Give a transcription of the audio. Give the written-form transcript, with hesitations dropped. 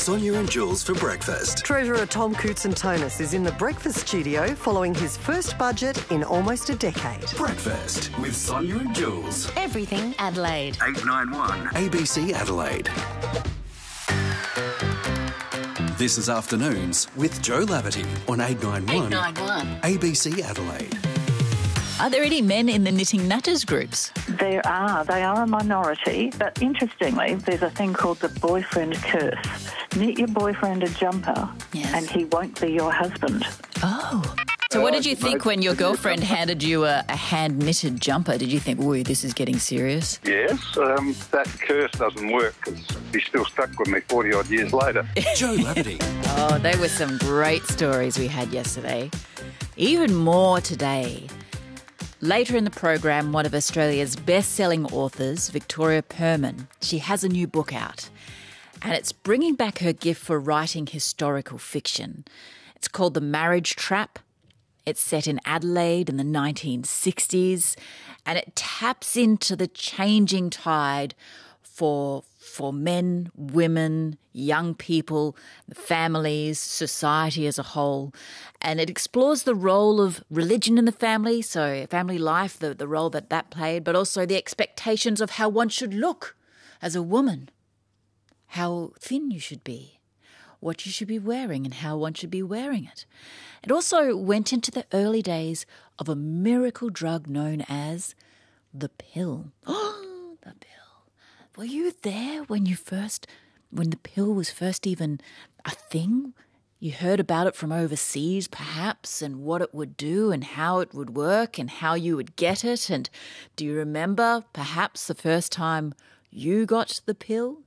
Sonia and Jules for breakfast. Treasurer Tom Koutsantonis is in the breakfast studio following his first budget in almost a decade. Breakfast with Sonia and Jules. Everything Adelaide. 891 ABC Adelaide. This is Afternoons with Joe Laverty on 891 ABC Adelaide. Are there any men in the Knitting Natters groups? There are. They are a minority, but interestingly, there's a thing called the boyfriend curse. Knit your boyfriend a jumper, and he won't be your husband. Oh. So what did you think when your girlfriend handed you a hand-knitted jumper? Did you think, ooh, this is getting serious? Yes, that curse doesn't work because he's still stuck with me 40-odd years later. Joe Laverty. Oh, they were some great stories we had yesterday. Even more today. Later in the program, one of Australia's best-selling authors, Victoria Perman, she has a new book out. And it's bringing back her gift for writing historical fiction. It's called The Marriage Trap. It's set in Adelaide in the 1960s, and it taps into the changing tide for men, women, young people, families, society as a whole. And it explores the role of religion in the family, so family life, the role that played, but also the expectations of how one should look as a woman, how thin you should be, what you should be wearing and how one should be wearing it. It also went into the early days of a miracle drug known as the pill. Oh, the pill. Were you there when the pill was first even a thing? You heard about it from overseas, perhaps, and what it would do and how it would work and how you would get it. And do you remember, perhaps, the first time you got the pill?